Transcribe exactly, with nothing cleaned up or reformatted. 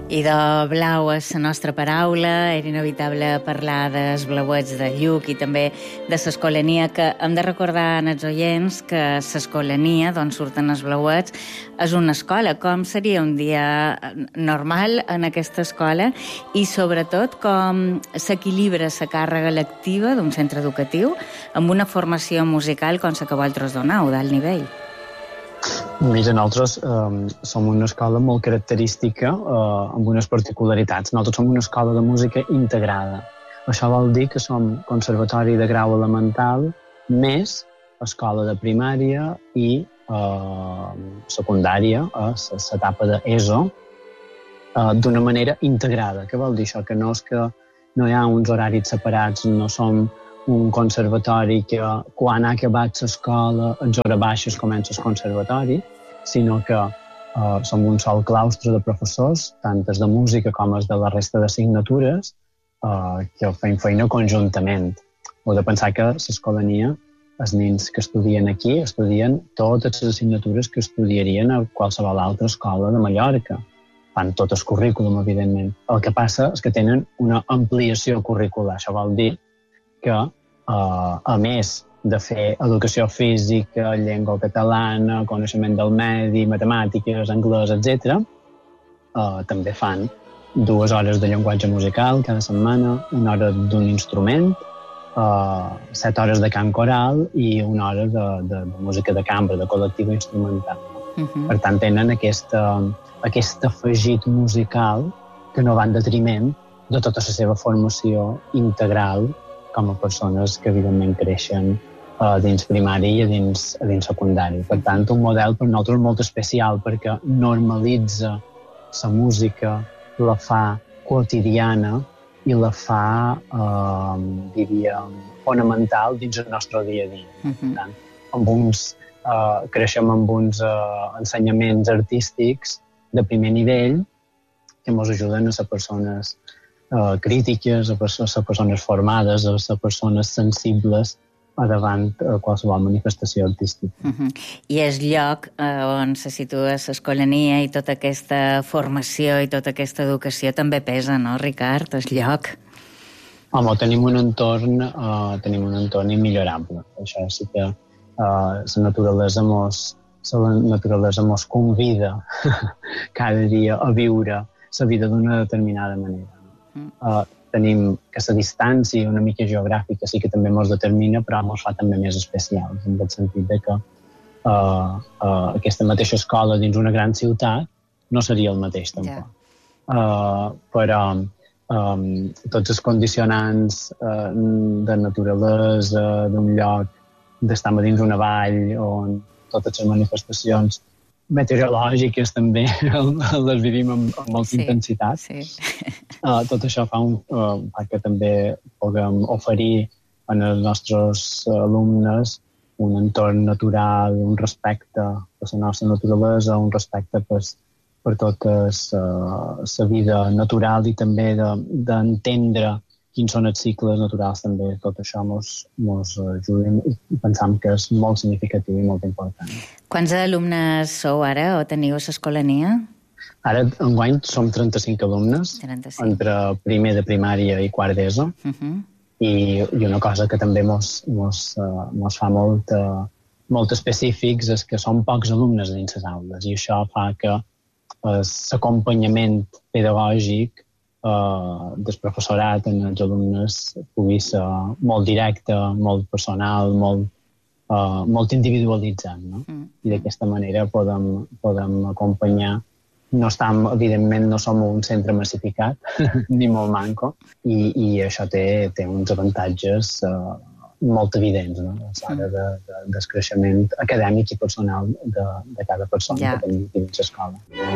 I de blau és la nostra paraula, era inevitable parlar dels blauets de Lluc i també de l'escolania, que hem de recordar als oients que l'escolania, d'on surten els blauets, és una escola. Com seria un dia normal en aquesta escola i, sobretot, com s'equilibra la càrrega lectiva d'un centre educatiu amb una formació musical com la que vosaltres doneu, d'alt nivell? Mira, nosaltres eh, som una escola molt característica, eh, amb unes particularitats. Nosaltres som una escola de música integrada. Això vol dir que som conservatori de grau elemental més escola de primària i eh, secundària, a eh, l'etapa d'ESO, eh, d'una manera integrada. Què vol dir això? Que no és que no hi ha uns horaris separats, no som un conservatori que quan ha acabat l'escola els hores baixes comença el conservatori, sinó que eh, som un sol claustre de professors, tant els de música com els de la resta d'assignatures, eh, que fem feina conjuntament. Heu de pensar que l'escolania, els nens que estudien aquí, estudien totes les assignatures que estudiarien a qualsevol altra escola de Mallorca. Fan tot el currículum, evidentment. El que passa és que tenen una ampliació curricular. Això vol dir que, uh, a més de fer educació física, llengua catalana, coneixement del medi, matemàtiques, anglès, etcètera, uh, també fan dues hores de llenguatge musical cada setmana, una hora d'un instrument, uh, set hores de cant coral i una hora de, de, de música de cambra, de col·lectiva instrumental. Uh-huh. Per tant, tenen aquesta, aquest afegit musical que no va en detriment de tota la seva formació integral com a persones que, evidentment, creixen uh, dins primari i a dins, a dins secundari. Per tant, un model per nosaltres molt especial perquè normalitza la música, la fa quotidiana i la fa, uh, diríem, fonamental dins el nostre dia a dia. Uh-huh. Per tant, amb uns, uh, creixem amb uns uh, ensenyaments artístics de primer nivell que ens ajuden a ser persones Uh, crítiques, a, perso a persones formades, a ser persones sensibles a davant uh, qualsevol manifestació artística. Uh -huh. I el lloc uh, on se situa l'escolania i tota aquesta formació i tota aquesta educació també pesa, no, Ricard? El lloc. Home, tenim un entorn, uh, tenim un entorn immillorable. Això sí que uh, la naturalesa mos, la naturalesa mos convida cada dia a viure la vida d'una determinada manera. Uh, tenim que la distància una mica geogràfica sí que també ens determina, però ens fa també més especials, en el sentit de que uh, uh, aquesta mateixa escola dins una gran ciutat no seria el mateix tampoc. Yeah. Uh, però um, tots els condicionants uh, de naturalesa, d'un lloc, d'estar dins una vall on totes les manifestacions meteorològiques també les vivim amb, amb molta sí, intensitat. Sí. Uh, tot això fa, un, uh, fa que també puguem oferir als nostres alumnes un entorn natural, un respecte per la nostra naturalesa, un respecte per, per tota la vida natural i també d'entendre de, quins són els cicles naturals també. Tot això mos, mos ajuda i pensam que és molt significatiu i molt important. Quants alumnes sou ara o teniu a l'escolania? Ara, enguany, som trenta-cinc alumnes, trenta-cinc. Entre primer de primària i quart d'ESO. Uh-huh. I, I una cosa que també mos, mos, uh, mos fa molt, uh, molt específics és que som pocs alumnes dins les aules i això fa que uh, l'acompanyament pedagògic Uh, del professorat en els alumnes pugui ser molt directe, molt personal, molt, uh, molt individualitzat, no? Mm. I d'aquesta manera podem, podem acompanyar. No estem, evidentment, no som un centre massificat, ni molt manco, i, i això té, té uns avantatges uh, molt evidents, no? A l'hora de, de, del creixement acadèmic i personal de, de cada persona yeah. que tenim dins l'escola.